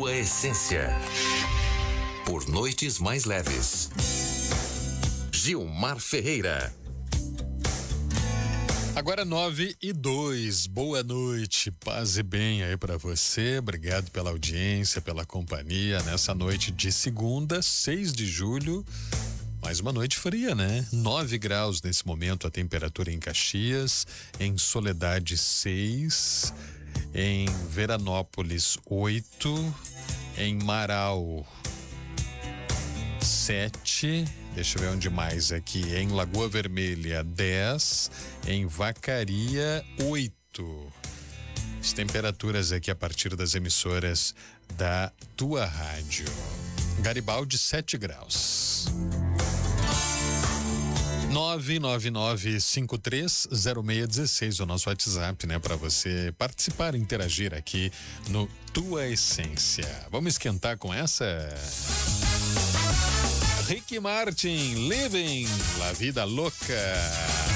Tua Essência. Por noites mais leves. Gilmar Ferreira. Agora 9:02, boa noite, paz e bem aí pra você, obrigado pela audiência, pela companhia nessa noite de segunda, 6 de julho, mais uma noite fria, né? 9 graus nesse momento a temperatura em Caxias, em Soledade 6, em Veranópolis 8, em Marau 7, deixa eu ver onde mais aqui, em Lagoa Vermelha 10, em Vacaria 8. As temperaturas aqui a partir das emissoras da tua rádio. Garibaldi 7 graus. 999530616, o nosso WhatsApp, né, para você participar, interagir aqui no Tua Essência. Vamos esquentar com essa? Ricky Martin, Living La Vida Louca.